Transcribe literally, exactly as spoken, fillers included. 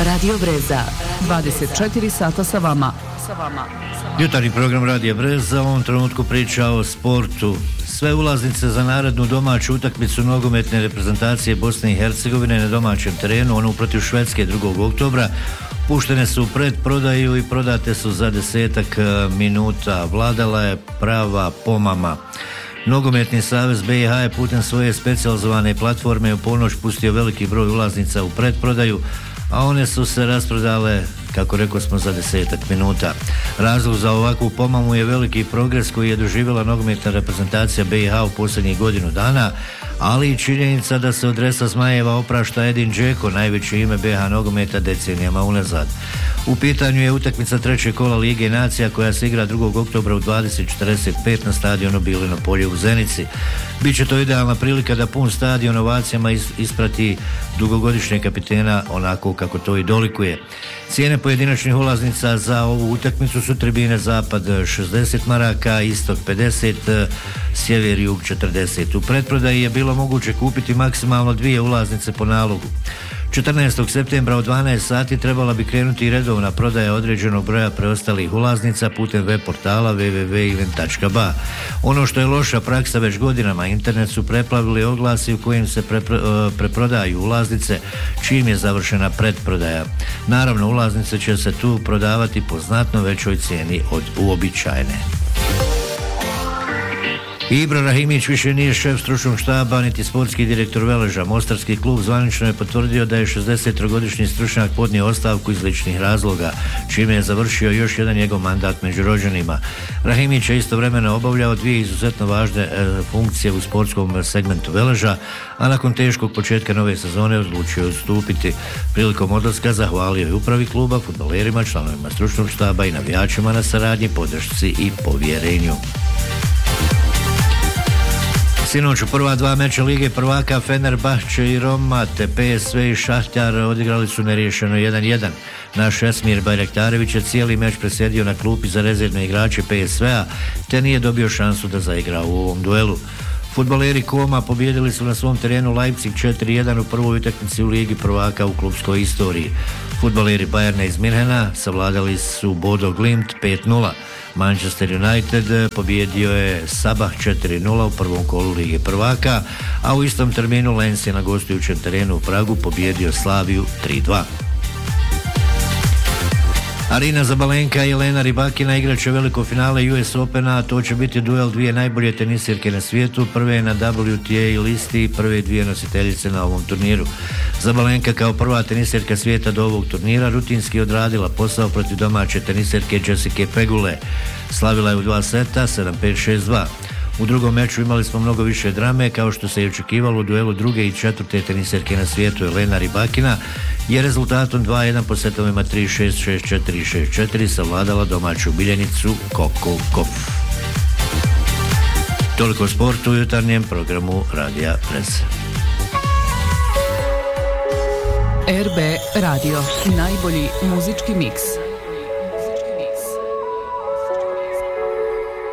Radio Breza, dvadeset četiri sata sa vama. Jutarnji program Radija Breza u ovom trenutku priča o sportu. Sve ulaznice za narednu domaću utakmicu nogometne reprezentacije Bosne i Hercegovine na domaćem terenu, onu protiv Švedske drugog oktobra, puštene su u predprodaju i prodate su za desetak minuta. Vladala je prava pomama. Nogometni savez B i H je putem svoje specijalizovane platforme u ponoć pustio veliki broj ulaznica u predprodaju, a one su se rasprodale, kako rekao smo, za desetak minuta. Razlog za ovakvu pomamu je veliki progres koji je doživjela nogometna reprezentacija B i H u posljednjih godinu dana, ali i činjenica da se od Resa Zmajeva oprašta Edin Džeko, najveće ime B i H nogometa decenijama unazad. U pitanju je utakmica trećeg kola Lige nacija koja se igra drugog oktobra u dvadeset četrdeset pet na stadionu Bilino polje u Zenici. Biće to idealna prilika da pun stadion ovacijama isprati dugogodišnjeg kapitena onako kako to i dolikuje. Cijene pojedinačnih ulaznica za ovu utakmicu su tribine Zapad šezdeset maraka, Istok pedeset, Sjever Jug četrdeset. U pretprodaji je bilo moguće kupiti maksimalno dvije ulaznice po nalogu. četrnaestog septembra u dvanaest sati trebala bi krenuti redovna prodaja određenog broja preostalih ulaznica putem web portala w w w tačka event tačka b a. Ono što je loša praksa već godinama, internet su preplavili oglasi u kojim se prepro, preprodaju ulaznice čim je završena predprodaja. Naravno, ulaznice će se tu prodavati po znatno većoj cijeni od uobičajene. Ibra Rahimić više nije šef stručnog štaba niti sportski direktor Veleža. Mostarski klub zvanično je potvrdio da je šezdesettrogodišnji stručnjak podnio ostavku iz ličnih razloga, čime je završio još jedan njegov mandat među rođenima. Rahimić je istovremeno obavljao dvije izuzetno važne e, funkcije u sportskom segmentu Veleža, a nakon teškog početka nove sezone odlučio odstupiti. Prilikom odlaska zahvalio je upravi kluba, fudbalerima, članovima stručnog štaba i navijačima na saradnji, podršci i povjerenju. Sinoć u prva dva meča Lige prvaka Fenerbahče i Roma te P S V i Šahtjar odigrali su neriješeno jedan jedan. Naš Esmir Bajraktarević je cijeli meč presjedio na klupi za rezervne igrače P S V-a te nije dobio šansu da zaigra u ovom duelu. Fudbaleri Koma pobijedili su na svom terenu Leipzig četiri jedan u prvoj utakmici u Ligi prvaka u klubskoj istoriji. Fudbaleri Bayerna iz Minhena savladali su Bodo Glimt pet nula. Manchester United pobijedio je Sabah četiri nula u prvom kolu Lige prvaka, a u istom terminu Lens je na gostujućem terenu u Pragu pobijedio Slaviju tri dva. Arina Zabalenka i Elena Rybakina igraće veliko finale U S Opena, a to će biti duel dvije najbolje tenisirke na svijetu, prve na W T A listi i prve dvije nositeljice na ovom turniru. Zabalenka kao prva tenisirka svijeta do ovog turnira rutinski odradila posao protiv domaće tenisirke Jessica Pegule. Slavila je u dva seta, sedam pet šest dva. U drugom meču imali smo mnogo više drame, kao što se i očekivalo u duelu druge i četvrte tenisirke na svijetu Elena Rybakina je rezultatom dva jedan po setovima tri šest, šest četiri i šest četiri savladala domaću biljenicu Coco Gauff. Toliko o sportu u jutarnjem programu Radija Breza. R B Radio, najbolji muzički miks.